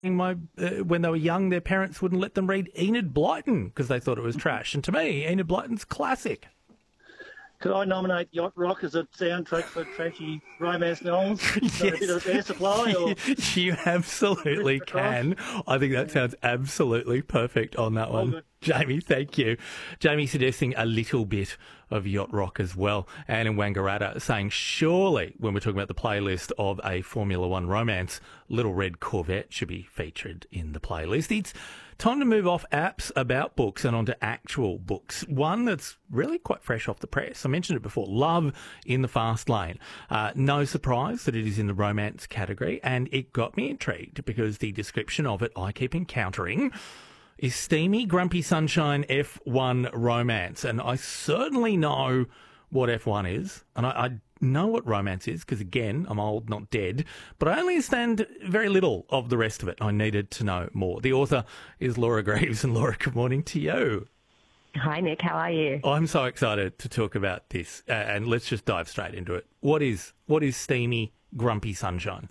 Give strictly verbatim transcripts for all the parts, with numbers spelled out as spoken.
my uh, when they were young, their parents wouldn't let them read Enid Blyton because they thought it was trash. And to me, Enid Blyton's classic. Could I nominate Yacht Rock as a soundtrack for trashy romance novels? Yes. A bit of air supply? Or you absolutely can. I think that sounds absolutely perfect on that one. good. Jamie, thank you. Jamie suggesting a little bit of Yacht Rock as well. And in Wangaratta saying, surely, when we're talking about the playlist of a Formula One romance, Little Red Corvette should be featured in the playlist. It's time to move off apps about books and onto actual books. One that's really quite fresh off the press. I mentioned it before, Love in the Fast Lane. Uh, no surprise that it is in the romance category, and it got me intrigued because the description of it I keep encountering is steamy, grumpy sunshine F one romance. And I certainly know what F one is, and I, I know what romance is because, again, I'm old, not dead, but I only understand very little of the rest of it. I needed to know more. The author is Laura Greaves, and Laura, good morning to you. Hi, Nick. How are you? I'm so excited to talk about this, uh, and let's just dive straight into it. What is what is steamy, grumpy sunshine?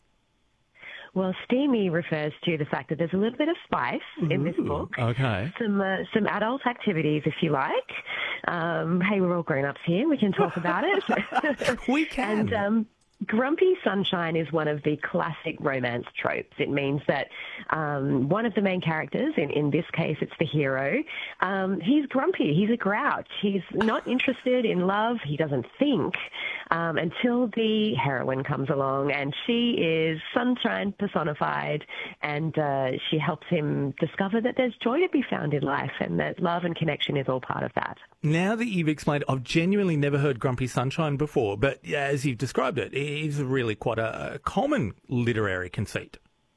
Well, steamy refers to the fact that there's a little bit of spice in this Ooh, book. Okay. Some uh, some adult activities, if you like. Um, hey, we're all grown-ups here. We can talk about it. We can. And um, grumpy sunshine is one of the classic romance tropes. It means that um, one of the main characters, in, in this case it's the hero, um, he's grumpy, he's a grouch, he's not interested in love, he doesn't think, um, until the heroine comes along, and she is sunshine personified, and uh, she helps him discover that there's joy to be found in life and that love and connection is all part of that. Now that you've explained, I've genuinely never heard grumpy sunshine before, but as you've described it, it is really quite a, a common literary conceit.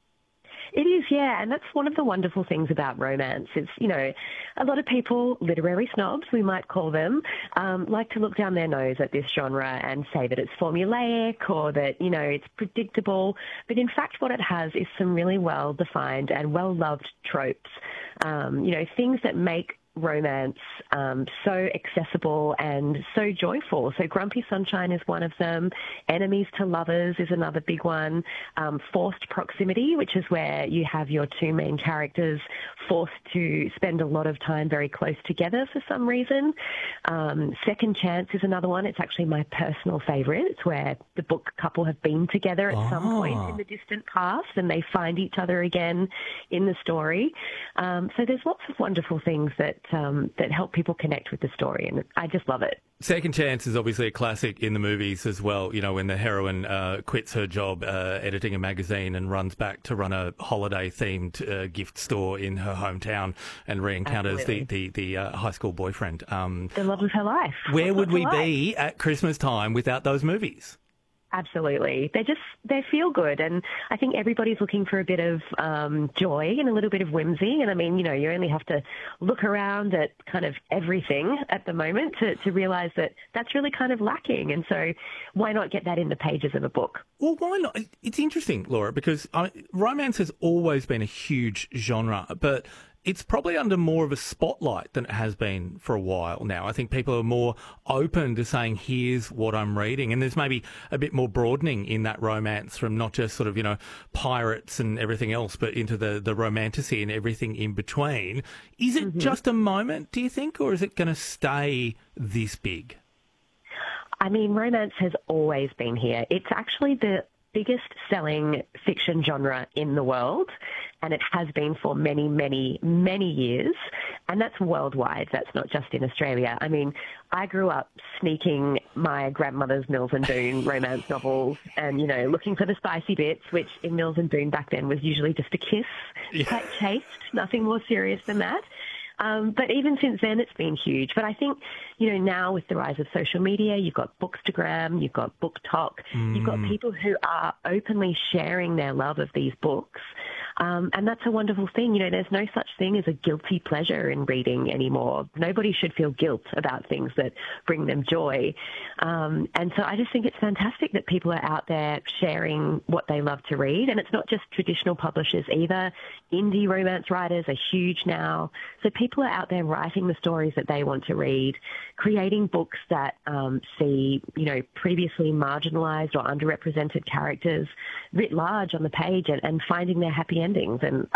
It is, yeah, and that's one of the wonderful things about romance. It's, you know, a lot of people, literary snobs, we might call them, um, like to look down their nose at this genre and say that it's formulaic or that, you know, it's predictable. But in fact, what it has is some really well-defined and well-loved tropes, um, you know, things that make romance um, so accessible and so joyful. So Grumpy Sunshine is one of them. Enemies to lovers is another big one. Um, forced proximity, which is where you have your two main characters forced to spend a lot of time very close together for some reason. Um, Second Chance is another one. It's actually my personal favourite. It's where the book couple have been together at oh. some point in the distant past and they find each other again in the story. Um, so there's lots of wonderful things that Um, that help people connect with the story, and I just love it. Second Chance is obviously a classic in the movies as well, you know, when the heroine uh, quits her job uh, editing a magazine and runs back to run a holiday-themed uh, gift store in her hometown and re-encounters Absolutely. the, the, the uh, high school boyfriend. Um, the love of her life. Where would we life? be at Christmas time without those movies? Absolutely. They just, they feel good. And I think everybody's looking for a bit of um, joy and a little bit of whimsy. And I mean, you know, you only have to look around at kind of everything at the moment to, to realise that that's really kind of lacking. And so why not get that in the pages of a book? Well, why not? It's interesting, Laura, because I, romance has always been a huge genre, but it's probably under more of a spotlight than it has been for a while now. I think people are more open to saying, here's what I'm reading. And there's maybe a bit more broadening in that romance from not just sort of, you know, pirates and everything else, but into the, the romantasy and everything in between. Is it mm-hmm. just a moment, do you think, or is it going to stay this big? I mean, romance has always been here. It's actually the biggest selling fiction genre in the world, and it has been for many, many, many years, and that's worldwide. That's not just in Australia. I mean, I grew up sneaking my grandmother's Mills and Boon romance novels and, you know, looking for the spicy bits, which in Mills and Boon back then was usually just a kiss, yeah. quite chaste, nothing more serious than that. Um, but even since then, it's been huge. But I think, you know, now with the rise of social media, you've got Bookstagram, you've got BookTok, mm. you've got people who are openly sharing their love of these books. Um, and that's a wonderful thing. You know, there's no such thing as a guilty pleasure in reading anymore. Nobody should feel guilt about things that bring them joy. Um, and so I just think it's fantastic that people are out there sharing what they love to read. And it's not just traditional publishers either. Indie romance writers are huge now. So people are out there writing the stories that they want to read, creating books that um, see, you know, previously marginalized or underrepresented characters writ large on the page and, and finding their happy endings. And